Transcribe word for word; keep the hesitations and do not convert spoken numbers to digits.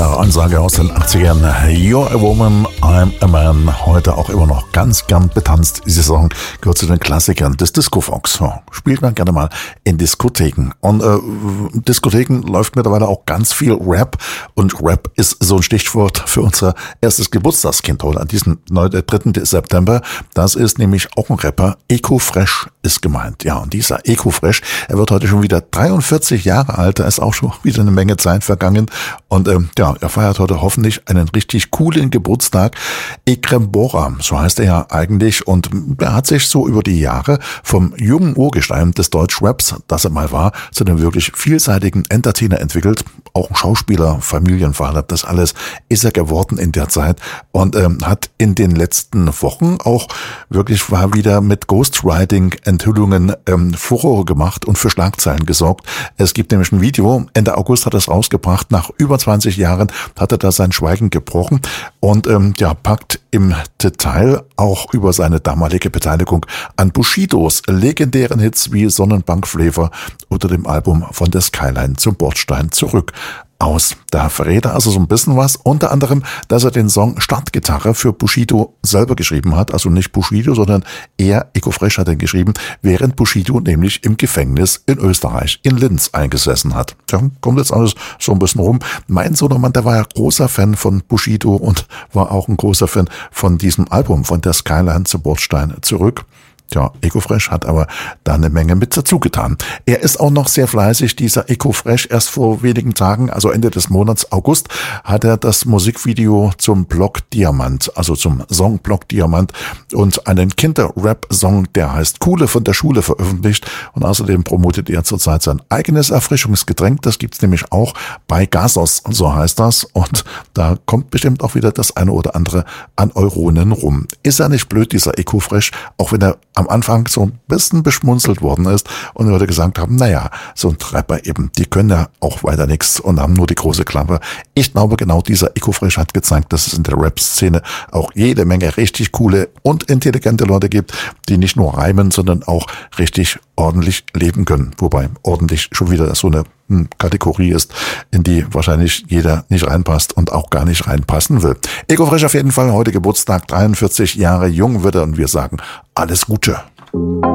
klare Ansage aus den achtzigern. You're a woman, I'm a man. Heute auch immer noch ganz gern betanzt. Diese Song gehört zu den Klassikern des Disco-Funks. Ja, spielt man gerne mal in Diskotheken. Und äh, Diskotheken läuft mittlerweile auch ganz viel Rap. Und Rap ist so ein Stichwort für unser erstes Geburtstagskind heute an diesem dritten September. Das ist nämlich auch ein Rapper. Eko Fresh ist gemeint. Ja, und dieser Eko Fresh, er wird heute schon wieder dreiundvierzig Jahre alt. Da ist auch schon wieder eine Menge Zeit vergangen. Und ähm, ja, er feiert heute hoffentlich einen richtig coolen Geburtstag. Ekrem Bora, so heißt er ja eigentlich. Und er hat sich so über die Jahre vom jungen Urgestein des Deutschraps, das er mal war, zu einem wirklich vielseitigen Entertainer entwickelt. Auch ein Schauspieler, Familienvater, das alles ist er geworden in der Zeit. Und ähm, hat in den letzten Wochen auch wirklich war wieder mit Ghostwriting-Enthüllungen ähm, Furore gemacht und für Schlagzeilen gesorgt. Es gibt nämlich ein Video, Ende August hat er es rausgebracht, nach über zwanzig Jahren hat er da sein Schweigen gebrochen und ähm, ja, packt im Detail auch über seine damalige Beteiligung an Bushidos legendären Hits wie Sonnenbank Flavor unter dem Album Von der Skyline zum Bordstein zurück aus. Da verrät er also so ein bisschen was, unter anderem, dass er den Song Startgitarre für Bushido selber geschrieben hat, also nicht Bushido, sondern er, Eko Fresh, hat ihn geschrieben, während Bushido nämlich im Gefängnis in Österreich, in Linz, eingesessen hat. Tja, kommt jetzt alles so ein bisschen rum. Mein Sohnemann, der war ja großer Fan von Bushido und war auch ein großer Fan von diesem Album, Von der Skyline zum Bordstein zurück. Ja, Eko Fresh hat aber da eine Menge mit dazu getan. Er ist auch noch sehr fleißig, dieser Eko Fresh. Erst vor wenigen Tagen, also Ende des Monats August, hat er das Musikvideo zum Block Diamant, also zum Song Block Diamant und einen Kinder-Rap-Song, der heißt Kuhle von der Schule, veröffentlicht. Und außerdem promotet er zurzeit sein eigenes Erfrischungsgetränk. Das gibt's nämlich auch bei Gasos, so heißt das. Und da kommt bestimmt auch wieder das eine oder andere an Euronen rum. Ist er nicht blöd, dieser Eko Fresh, auch wenn er am Anfang so ein bisschen beschmunzelt worden ist und Leute gesagt haben, naja, so ein Rapper eben, die können ja auch weiter nichts und haben nur die große Klappe. Ich glaube, genau dieser Eko Fresh hat gezeigt, dass es in der Rap-Szene auch jede Menge richtig coole und intelligente Leute gibt, die nicht nur reimen, sondern auch richtig ordentlich leben können. Wobei ordentlich schon wieder so eine hm, Kategorie ist, in die wahrscheinlich jeder nicht reinpasst und auch gar nicht reinpassen will. Eko Fresh auf jeden Fall, heute Geburtstag, dreiundvierzig Jahre jung wird er und wir sagen alles Gute.